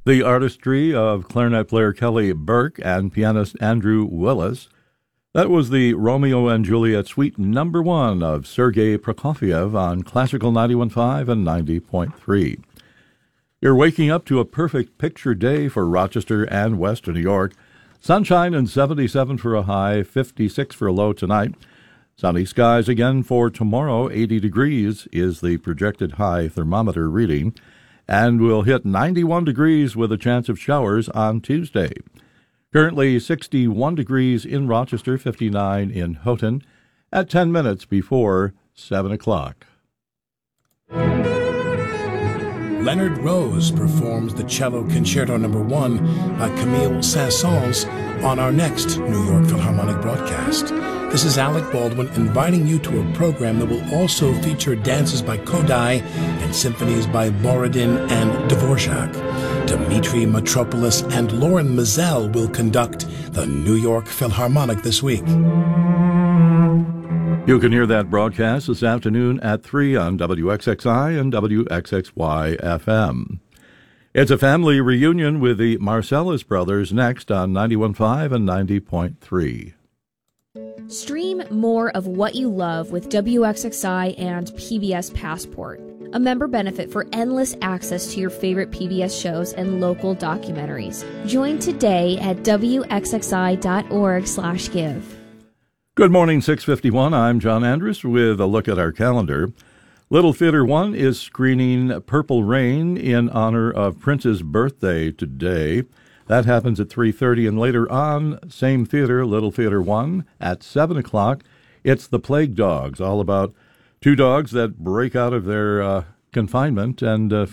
The artistry of clarinet player Kelly Burke and pianist Andrew Willis. That was the Romeo and Juliet Suite No. 1 of Sergei Prokofiev on Classical 91.5 and 90.3. You're waking up to a perfect picture day for Rochester and western New York. Sunshine and 77 for a high, 56 for a low tonight. Sunny skies again for tomorrow. 80 degrees is the projected high thermometer reading. And we'll hit 91 degrees with a chance of showers on Tuesday. Currently 61 degrees in Rochester, 59 in Houghton, at 10 minutes before 7 o'clock. Leonard Rose performs the Cello Concerto No. 1 by Camille Saint-Saëns on our next New York Philharmonic broadcast. This is Alec Baldwin inviting you to a program that will also feature dances by Kodály and symphonies by Borodin and Dvorak. Dmitri Mitropoulos and Lauren Mizell will conduct the New York Philharmonic this week. You can hear that broadcast this afternoon at 3 on WXXI and WXXY-FM. It's a family reunion with the Marcellus Brothers next on 91.5 and 90.3. Stream more of what you love with WXXI and PBS Passport, a member benefit for endless access to your favorite PBS shows and local documentaries. Join today at WXXI.org/give. Good morning, 6:51. I'm John Andrus with a look at our calendar. Little Theater 1 is screening Purple Rain in honor of Prince's birthday today. That happens at 3:30, and later on, same theater, Little Theater 1, at 7 o'clock. It's The Plague Dogs, all about two dogs that break out of their confinement and